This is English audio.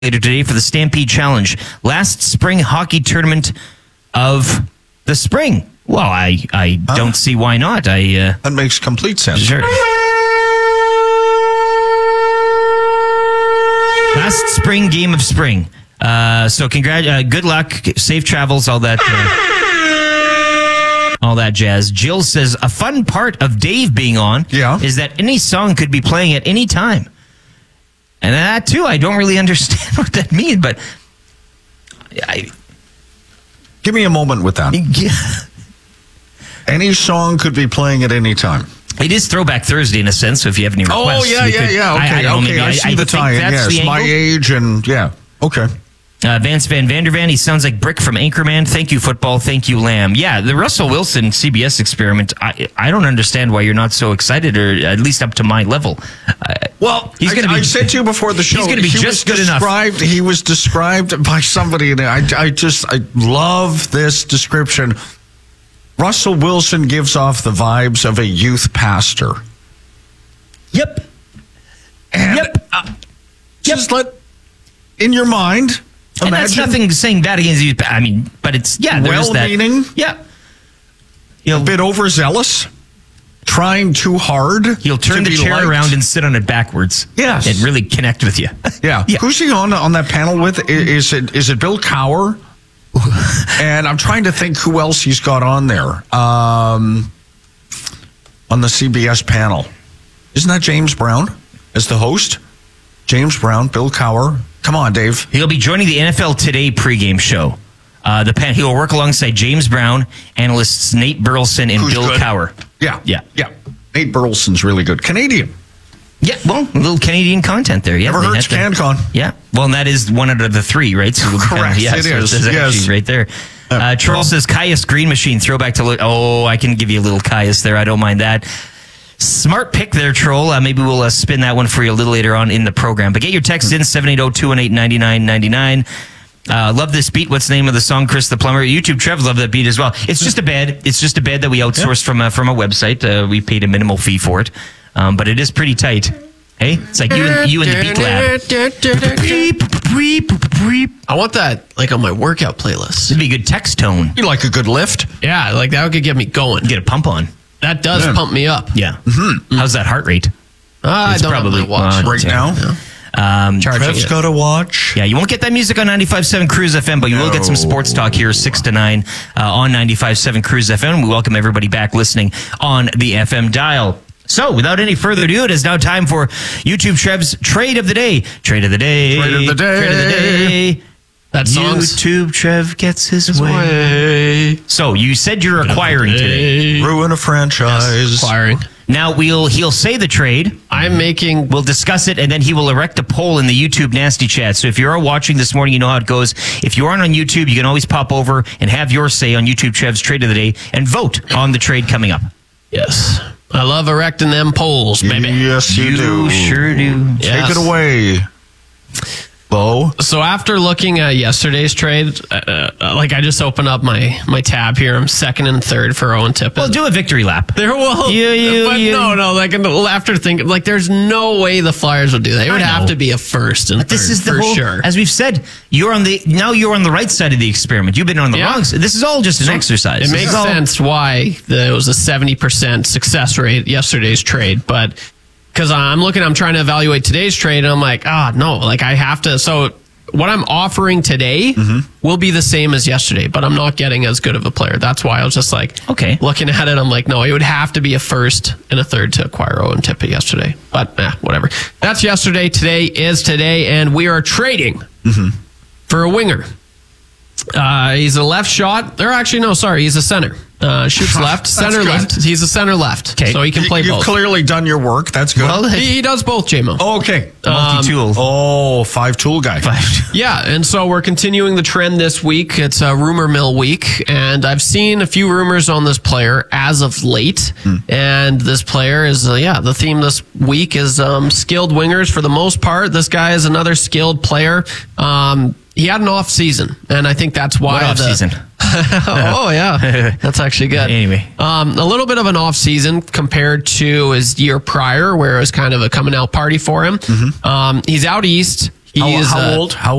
later today for the Stampede Challenge, last spring hockey tournament of the spring. Well, I don't see why not. That makes complete sense. Sure. Last spring game of spring. So good luck, safe travels, all that jazz. Jill says a fun part of Dave being on is that any song could be playing at any time. And that too, I don't really understand what that means, but give me a moment with that. Any song could be playing at any time. It is Throwback Thursday in a sense, so if you have any requests. Oh, yeah. Okay, I see the tie-in. Yes, my age and, okay. Vance Van Vandervan, he sounds like Brick from Anchorman. Thank you, football. Thank you, Lamb. Yeah, the Russell Wilson CBS experiment, I don't understand why you're not so excited, or at least up to my level. I said to you before the show, he's going to be just good enough. He was described by somebody, and I love this description. Russell Wilson gives off the vibes of a youth pastor. Yep. Just let, in your mind, and imagine. That's nothing saying that against you. I mean, but it's, well-meaning. Yeah. A bit overzealous. Trying too hard. He'll turn the chair around and sit on it backwards. Yes. And really connect with you. Yeah. Who's he on that panel with? Is it Bill Cowher? And I'm trying to think who else he's got on there. On the CBS panel. Isn't that James Brown as the host? James Brown, Bill Cowher. Come on, Dave. He'll be joining the NFL Today pregame show. He will work alongside James Brown, analysts Nate Burleson, and Bill Cowher. Yeah. Nate Burleson's really good. Canadian. Yeah, well, a little Canadian content there. Yeah, never hurts CanCon. Yeah, well, and that is one out of the three, right? So correct, it is. Yes. Right there. Charles says, Caius Green Machine, throwback to... I can give you a little Caius there. I don't mind that. Smart pick there, Troll. Maybe we'll spin that one for you a little later on in the program. But get your text in, 780-218-9999. Love this beat. What's the name of the song, Chris the Plumber? YouTube Trev love that beat as well. It's just a bed. It's just a bed that we outsourced from a website. We paid a minimal fee for it. But it is pretty tight. Hey? It's like you and the Beat Lab. I want that like on my workout playlist. It'd be a good text tone. You like a good lift? Yeah, like that could get me going. Get a pump on. That does pump me up. Yeah. Mm-hmm. How's that heart rate? I don't probably watch right now. Trev's got to watch. Yeah, you won't get that music on 95.7 Cruise FM, but you will get some sports talk here 6 to 9 on 95.7 Cruise FM. We welcome everybody back listening on the FM dial. So, without any further ado, it is now time for YouTube Trev's Trade of the Day. Trade of the Day. Trade of the Day. Trade of the Day. That song's YouTube Trev gets his way. So, you said you're acquiring today. Ruin a franchise. Yes, acquiring. Now, he'll say the trade. We'll discuss it, and then he will erect a poll in the YouTube Nasty Chat. So if you are watching this morning, you know how it goes. If you aren't on YouTube, you can always pop over and have your say on YouTube Trev's Trade of the Day and vote on the trade coming up. Yes. I love erecting them polls, baby. Yes, you do. Sure do. Take it away, Bo. So after looking at yesterday's trade, I just opened up my tab here. I'm second and third for Owen Tippett. Well, do a victory lap. After thinking, there's no way the Flyers would do that. It would have to be a first and third, this is for sure. As we've said, you're on the right side of the experiment. You've been on the wrong side. This is all just an exercise. It makes sense why it was a 70% success rate yesterday's trade, but because I'm trying to evaluate today's trade, and I'm like, no, I have to. So what I'm offering today will be the same as yesterday, but I'm not getting as good of a player. That's why I was just looking at it, I'm like, no, it would have to be a first and a third to acquire Owen Tippett yesterday. But whatever. That's yesterday. Today is today, and we are trading for a winger. He's a left shot. He's a center. Shoots left, center left. He's a center left. Okay. So he can play both. You've clearly done your work. That's good. Well, he does both, J-Mo. Oh, okay. Multi-tool. 5-tool guy. Yeah, and so we're continuing the trend this week. It's a rumor mill week, and I've seen a few rumors on this player as of late. And this player is, the theme this week is skilled wingers for the most part. This guy is another skilled player. He had an off season, and I think that's why. What off season? Oh, yeah. That's actually good. Anyway. A little bit of an off season compared to his year prior, where it was kind of a coming out party for him. He's out east. He is how old? How